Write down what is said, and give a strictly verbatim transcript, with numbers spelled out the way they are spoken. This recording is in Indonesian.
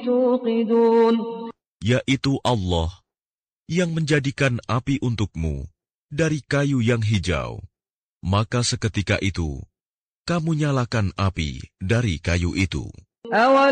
توقدون yaitu Allah yang menjadikan api untukmu dari kayu yang hijau. Maka seketika itu, kamu nyalakan api dari kayu itu.